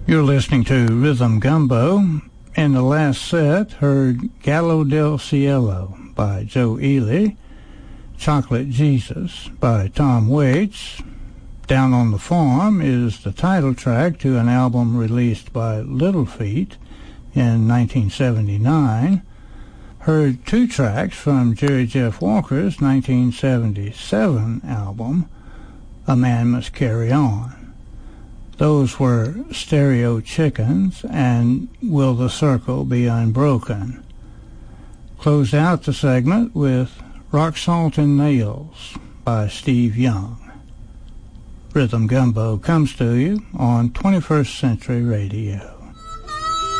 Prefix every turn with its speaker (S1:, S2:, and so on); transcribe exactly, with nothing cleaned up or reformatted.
S1: You're listening to Rhythm Gumbo. In the last set, heard Gallo del Cielo by Joe Ely, Chocolate Jesus by Tom Waits. Down on the Farm is the title track to an album released by Little Feat in nineteen seventy-nine. Heard two tracks from Jerry Jeff Walker's nineteen seventy-seven album, A Man Must Carry On. Those were Stereo Chickens and Will the Circle Be Unbroken. Closed out the segment with Rock Salt and Nails by Steve Young. Rhythm Gumbo comes to you on twenty-first Century Radio.